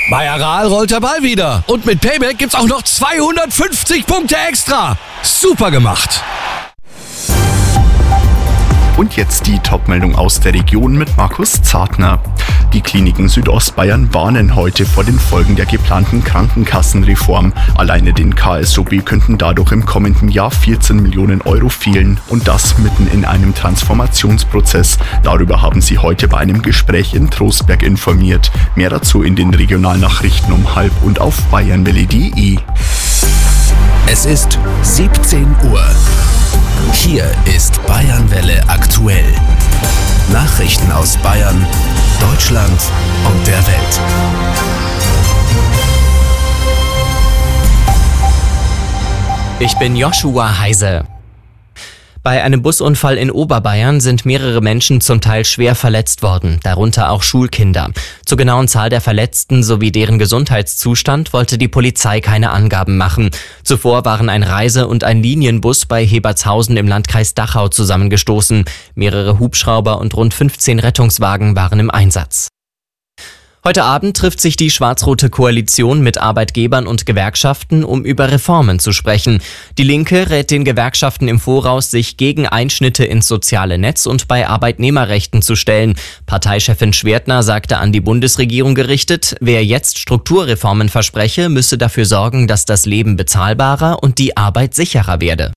Bayer rollt der Ball wieder. Und mit Payback gibt's auch noch 250 Punkte extra. Super gemacht. Und jetzt die Top-Meldung aus der Region mit Markus Zartner. Die Kliniken Südostbayern warnen heute vor den Folgen der geplanten Krankenkassenreform. Alleine den KSOB könnten dadurch im kommenden Jahr 14 Millionen Euro fehlen. Und das mitten in einem Transformationsprozess. Darüber haben sie heute bei einem Gespräch in Trostberg informiert. Mehr dazu in den Regionalnachrichten um 12:30 und auf bayernwelle.de. Es ist 17 Uhr. Hier ist Bayernwelle aktuell. Nachrichten aus Bayern, Deutschland und der Welt. Ich bin Joshua Heise. Bei einem Busunfall in Oberbayern sind mehrere Menschen zum Teil schwer verletzt worden, darunter auch Schulkinder. Zur genauen Zahl der Verletzten sowie deren Gesundheitszustand wollte die Polizei keine Angaben machen. Zuvor waren ein Reise- und ein Linienbus bei Hebertshausen im Landkreis Dachau zusammengestoßen. Mehrere Hubschrauber und rund 15 Rettungswagen waren im Einsatz. Heute Abend trifft sich die schwarz-rote Koalition mit Arbeitgebern und Gewerkschaften, um über Reformen zu sprechen. Die Linke rät den Gewerkschaften im Voraus, sich gegen Einschnitte ins soziale Netz und bei Arbeitnehmerrechten zu stellen. Parteichefin Schwertner sagte an die Bundesregierung gerichtet, wer jetzt Strukturreformen verspreche, müsse dafür sorgen, dass das Leben bezahlbarer und die Arbeit sicherer werde.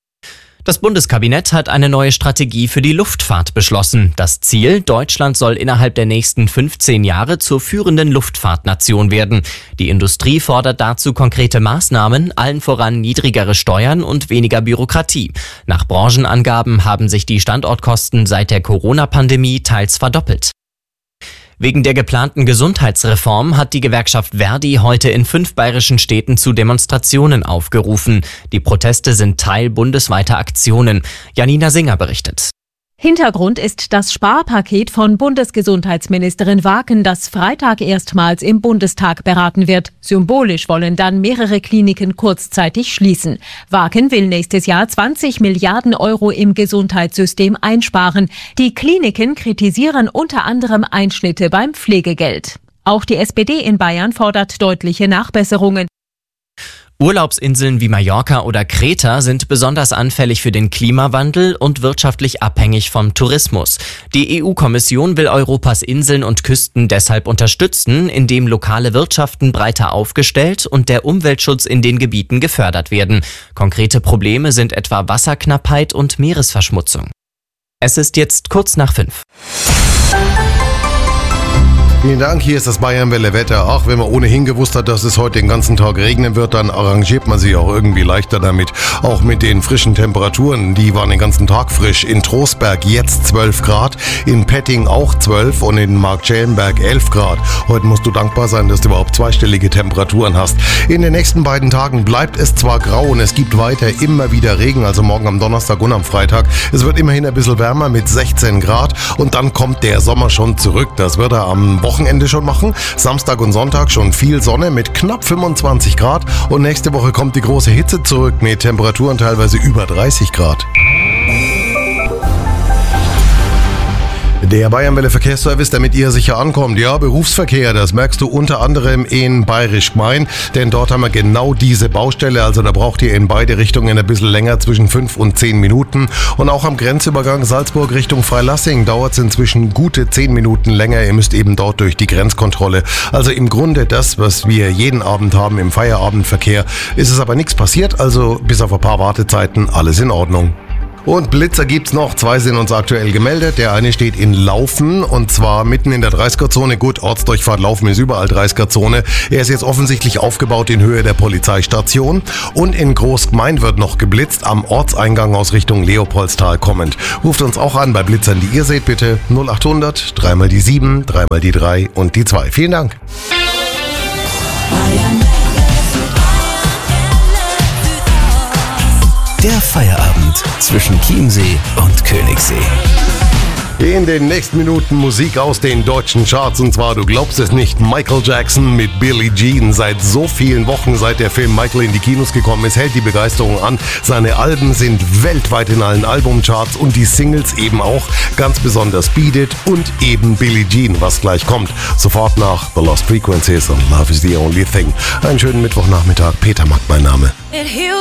Das Bundeskabinett hat eine neue Strategie für die Luftfahrt beschlossen. Das Ziel: Deutschland soll innerhalb der nächsten 15 Jahre zur führenden Luftfahrtnation werden. Die Industrie fordert dazu konkrete Maßnahmen, allen voran niedrigere Steuern und weniger Bürokratie. Nach Branchenangaben haben sich die Standortkosten seit der Corona-Pandemie teils verdoppelt. Wegen der geplanten Gesundheitsreform hat die Gewerkschaft Verdi heute in 5 bayerischen Städten zu Demonstrationen aufgerufen. Die Proteste sind Teil bundesweiter Aktionen. Janina Singer berichtet. Hintergrund ist das Sparpaket von Bundesgesundheitsministerin Waken, das Freitag erstmals im Bundestag beraten wird. Symbolisch wollen dann mehrere Kliniken kurzzeitig schließen. Waken will nächstes Jahr 20 Milliarden Euro im Gesundheitssystem einsparen. Die Kliniken kritisieren unter anderem Einschnitte beim Pflegegeld. Auch die SPD in Bayern fordert deutliche Nachbesserungen. Urlaubsinseln wie Mallorca oder Kreta sind besonders anfällig für den Klimawandel und wirtschaftlich abhängig vom Tourismus. Die EU-Kommission will Europas Inseln und Küsten deshalb unterstützen, indem lokale Wirtschaften breiter aufgestellt und der Umweltschutz in den Gebieten gefördert werden. Konkrete Probleme sind etwa Wasserknappheit und Meeresverschmutzung. Es ist jetzt kurz nach 5. Vielen Dank, hier ist das Bayernwelle Wetter. Ach, wenn man ohnehin gewusst hat, dass es heute den ganzen Tag regnen wird, dann arrangiert man sich auch irgendwie leichter damit. Auch mit den frischen Temperaturen, die waren den ganzen Tag frisch. In Trostberg jetzt 12 Grad, in Petting auch 12 und in Marktschellenberg 11 Grad. Heute musst du dankbar sein, dass du überhaupt zweistellige Temperaturen hast. In den nächsten beiden Tagen bleibt es zwar grau und es gibt weiter immer wieder Regen, also morgen am Donnerstag und am Freitag. Es wird immerhin ein bisschen wärmer mit 16 Grad und dann kommt der Sommer schon zurück. Das wird er am Wochenende schon machen. Samstag und Sonntag schon viel Sonne mit knapp 25 Grad und nächste Woche kommt die große Hitze zurück mit Temperaturen teilweise über 30 Grad. Der Bayernwelle Verkehrsservice, damit ihr sicher ankommt. Ja, Berufsverkehr, das merkst du unter anderem in Bayerisch Gmein, denn dort haben wir genau diese Baustelle, also da braucht ihr in beide Richtungen ein bisschen länger, zwischen 5 und 10 Minuten. Und auch am Grenzübergang Salzburg Richtung Freilassing dauert es inzwischen gute 10 Minuten länger. Ihr müsst eben dort durch die Grenzkontrolle. Also im Grunde das, was wir jeden Abend haben im Feierabendverkehr, ist es aber nichts passiert, also bis auf ein paar Wartezeiten alles in Ordnung. Und Blitzer gibt's noch, 2 sind uns aktuell gemeldet. Der eine steht in Laufen und zwar mitten in der 30er-Zone. Gut, Ortsdurchfahrt Laufen ist überall 30er-Zone. Er ist jetzt offensichtlich aufgebaut in Höhe der Polizeistation. Und in Großgmein wird noch geblitzt, am Ortseingang aus Richtung Leopoldstal kommend. Ruft uns auch an bei Blitzern, die ihr seht, bitte 0800 3 mal die 7, 3 mal die 3 und die 2. Vielen Dank. Der Feierabend zwischen Chiemsee und Königssee. In den nächsten Minuten Musik aus den deutschen Charts, und zwar, du glaubst es nicht, Michael Jackson mit Billie Jean. Seit so vielen Wochen, seit der Film Michael in die Kinos gekommen ist, hält die Begeisterung an. Seine Alben sind weltweit in allen Albumcharts und die Singles eben auch, ganz besonders Beat It und eben Billie Jean, was gleich kommt. Sofort nach The Lost Frequencies und Love is the Only Thing. Einen schönen Mittwochnachmittag, Peter Mack mein Name.